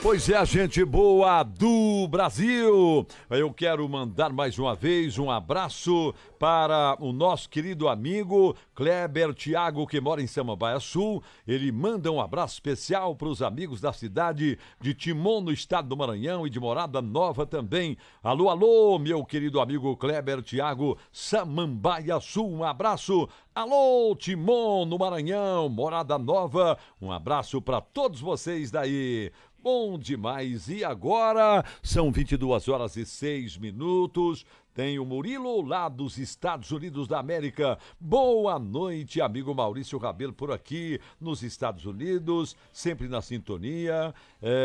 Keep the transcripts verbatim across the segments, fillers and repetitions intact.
Pois é, gente boa do Brasil. Eu quero mandar mais uma vez um abraço para o nosso querido amigo Kleber Thiago, que mora em Samambaia Sul. Ele manda um abraço especial para os amigos da cidade de Timon, no estado do Maranhão, e de Morada Nova também. Alô, alô, meu querido amigo Kleber Thiago, Samambaia Sul, um abraço. Alô, Timon, no Maranhão, Morada Nova, um abraço para todos vocês daí. Bom demais. E agora são vinte e duas horas e seis minutos. Tem o Murilo lá dos Estados Unidos da América. Boa noite, amigo Maurício Rabelo por aqui nos Estados Unidos, sempre na sintonia.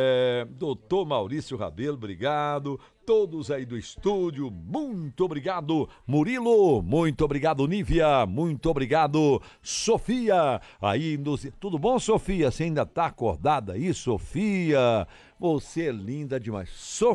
É, doutor Maurício Rabelo, obrigado. Todos aí do estúdio, muito obrigado, Murilo, muito obrigado, Nívia, muito obrigado, Sofia, aí nos... Tudo bom, Sofia? Você ainda tá acordada aí, Sofia? Você é linda demais.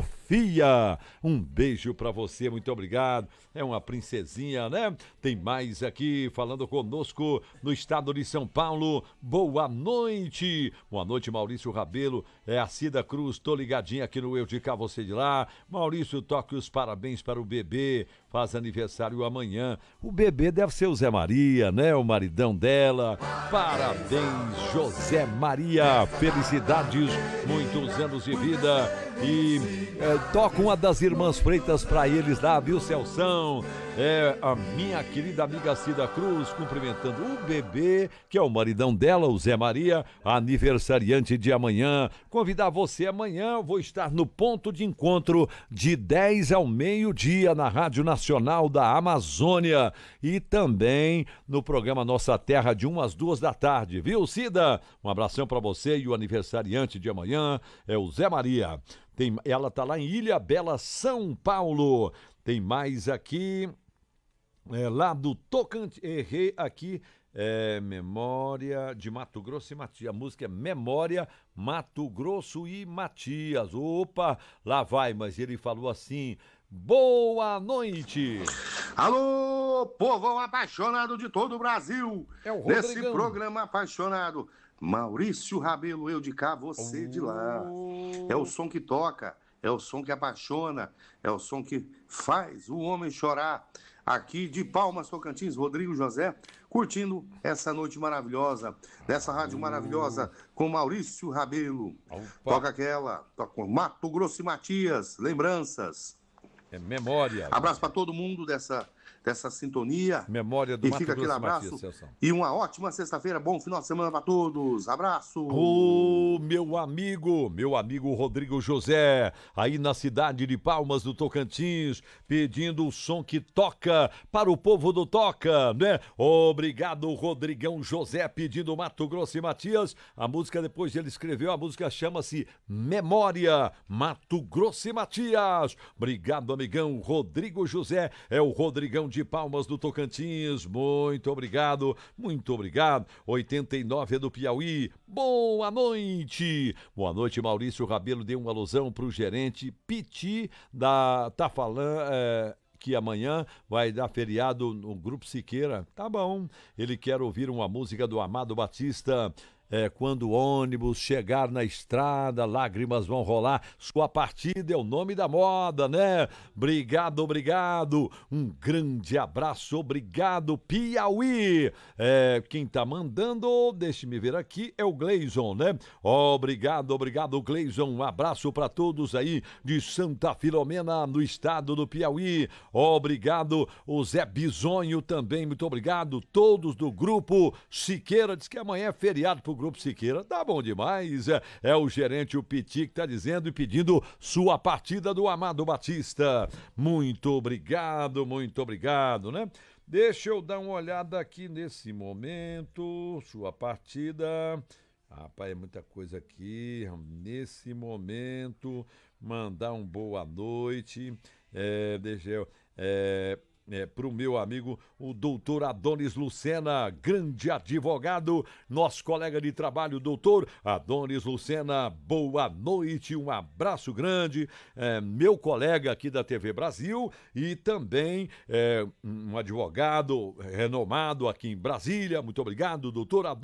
Sofia, um beijo pra você, muito obrigado. É uma princesinha, né? Tem mais aqui falando conosco no estado de São Paulo. Boa noite. Boa noite, Maurício Rabelo. É a Cida Cruz, tô ligadinha aqui no Eu de Cá, você de lá. Maurício, toque os parabéns para o bebê. Faz aniversário amanhã. O bebê deve ser o Zé Maria, né? O maridão dela. Parabéns, José Maria. Felicidades, muitos anos de vida. E é, toca uma das irmãs Freitas para eles lá, viu, Celção? É a minha querida amiga Cida Cruz cumprimentando o bebê, que é o maridão dela, o Zé Maria, aniversariante de amanhã. Convidar você amanhã, eu vou estar no ponto de encontro de dez ao meio-dia na Rádio Nacional da Amazônia e também no programa Nossa Terra de uma às duas da tarde, viu, Cida? Um abração para você e o aniversariante de amanhã é o Zé Maria. Tem, ela tá lá em Ilha Bela, São Paulo. Tem mais aqui, é, lá do Tocantins, errei aqui, é, Memória de Mato Grosso e Matias. A música é Memória, Mato Grosso e Matias. Opa, lá vai, mas ele falou assim, boa noite. Alô, povão apaixonado de todo o Brasil. É o Nesse Rodrigão. programa apaixonado, Maurício Rabelo, eu de cá, você de lá. É o som que toca, é o som que apaixona, é o som que faz o homem chorar. Aqui de Palmas, Tocantins, Rodrigo José, curtindo essa noite maravilhosa, dessa rádio maravilhosa, com Maurício Rabelo. Opa. Toca aquela, toca com Mato Grosso e Matias, lembranças. É Memória. Abraço para todo mundo dessa, dessa sintonia. Memória do e Mato fica aquele Grosso e abraço. Matias, Celso. E uma ótima sexta-feira, bom final de semana para todos. Abraço. Ô, meu amigo, meu amigo Rodrigo José, aí na cidade de Palmas do Tocantins, pedindo o som que toca para o povo do Toca, né? Obrigado, Rodrigão José, pedindo Mato Grosso e Matias. A música, depois ele escreveu, a música chama-se Memória, Mato Grosso e Matias. Obrigado, amigão Rodrigo José, é o Rodrigão de Palmas do Tocantins. Muito obrigado, muito obrigado. oitenta e nove é do Piauí. Boa noite. Boa noite, Maurício Rabelo. Deu uma alusão para o gerente Piti da... Tá falando... É... que amanhã vai dar feriado no Grupo Siqueira. Tá bom. Ele quer ouvir uma música do Amado Batista. É, quando o ônibus chegar na estrada, lágrimas vão rolar. Sua partida é o nome da moda, né? Obrigado, obrigado. Um grande abraço, obrigado, Piauí. É, quem tá mandando, deixe-me ver aqui, é o Gleison, né? Obrigado, obrigado, Gleison. Um abraço para todos aí de Santa Filomena, no estado do Piauí. Obrigado, o Zé Bisonho também, muito obrigado. Todos do Grupo Siqueira, diz que amanhã é feriado pro Grupo Siqueira, tá bom demais. É, é o gerente, o Piti, que tá dizendo e pedindo sua partida do Amado Batista. Muito obrigado, muito obrigado, né? Deixa eu dar uma olhada aqui nesse momento. Sua partida. Rapaz, é muita coisa aqui. Nesse momento, mandar um boa noite. É, deixa eu. É, É, para o meu amigo, o doutor Adonis Lucena, grande advogado, nosso colega de trabalho, doutor Adonis Lucena, boa noite, um abraço grande, é, meu colega aqui da T V Brasil e também é, um advogado renomado aqui em Brasília, muito obrigado, doutor Adonis.